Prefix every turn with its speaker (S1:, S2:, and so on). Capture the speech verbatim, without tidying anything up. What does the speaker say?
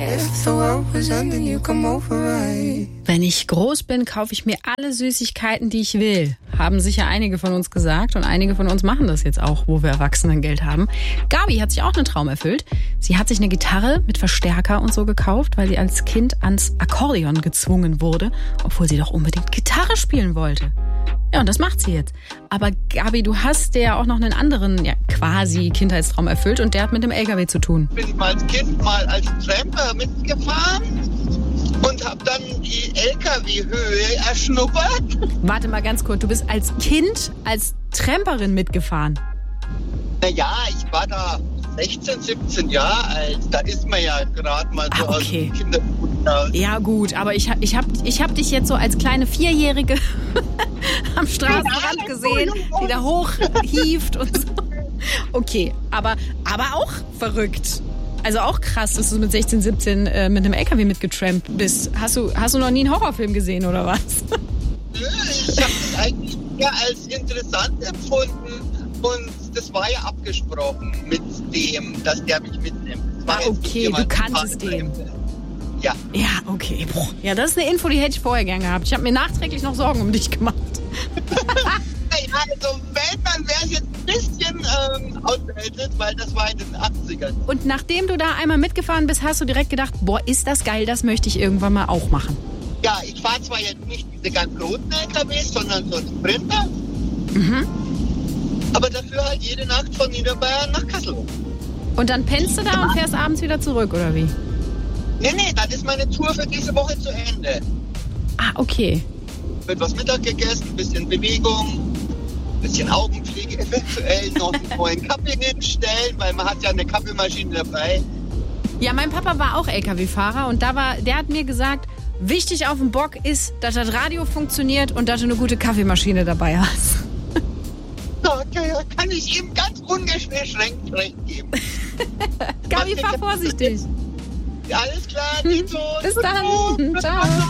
S1: Wenn ich groß bin, kaufe ich mir alle Süßigkeiten, die ich will. Haben sicher einige von uns gesagt und einige von uns machen das jetzt auch, wo wir Erwachsenengeld haben. Gabi hat sich auch einen Traum erfüllt. Sie hat sich eine Gitarre mit Verstärker und so gekauft, weil sie als Kind ans Akkordeon gezwungen wurde, obwohl sie doch unbedingt Gitarre spielen wollte. Ja, und das macht sie jetzt. Aber Gabi, du hast dir ja auch noch einen anderen, ja, quasi Kindheitstraum erfüllt und der hat mit dem L K W zu tun.
S2: Bin ich mal als Kind mal als Tramper mitgefahren und habe dann die L K W-Höhe erschnuppert.
S1: Warte mal ganz kurz, du bist als Kind als Tramperin mitgefahren?
S2: Naja, ich war da sechzehn, siebzehn Jahre alt. Da ist man ja gerade mal so
S1: ah, okay.
S2: aus dem Kindergarten raus.
S1: Ja gut, aber ich, ich habe ich hab dich jetzt so als kleine Vierjährige am Straßenrand gesehen, die da hochhieft und so. Okay, aber, aber auch verrückt. Also auch krass, dass du mit sechzehn, siebzehn äh, mit einem L K W mitgetrampt bist. Hast du, hast du noch nie einen Horrorfilm gesehen oder was?
S2: Ich habe es eigentlich eher als interessant empfunden. Und das war ja abgesprochen mit dem, dass der mich mitnimmt.
S1: Ah, okay, du kanntest den.
S2: Ja.
S1: Ja, okay. Boah. Ja, das ist eine Info, die hätte ich vorher gern gehabt. Ich habe mir nachträglich noch Sorgen um dich gemacht.
S2: Ja, also Weltmann wäre jetzt ein bisschen ähm, outdated, weil das war in den achtzigern.
S1: Und nachdem du da einmal mitgefahren bist, hast du direkt gedacht, boah, ist das geil, das möchte ich irgendwann mal auch machen.
S2: Ja, ich fahre zwar jetzt nicht diese ganz großen L K Ws, sondern so einen Sprinter.
S1: Mhm.
S2: Aber dafür halt jede Nacht von Niederbayern nach Kassel.
S1: Und dann pennst du da und fährst abends wieder zurück, oder wie?
S2: Nee, nee, dann ist meine Tour für diese Woche zu Ende.
S1: Ah, okay.
S2: Wird was Mittag gegessen, ein bisschen Bewegung, ein bisschen Augenpflege, eventuell noch einen neuen Kaffee hinstellen, weil man hat ja eine Kaffeemaschine dabei.
S1: Ja, mein Papa war auch L K W-Fahrer und da war, der hat mir gesagt, wichtig auf dem Bock ist, dass das Radio funktioniert und dass du eine gute Kaffeemaschine dabei hast.
S2: Okay, kann ich ihm ganz ungeschränkt recht geben.
S1: Gabi, fahr vorsichtig.
S2: Alles klar, Tito.
S1: Bis dann. Ciao.